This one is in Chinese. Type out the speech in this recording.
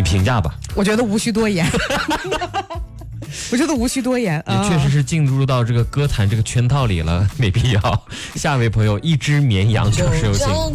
你评价吧。 我觉得无需多言。我觉得无需多言， 也确实是进入到这个歌坛这个圈套里了，没必要。下一位朋友，一只绵羊就是有请。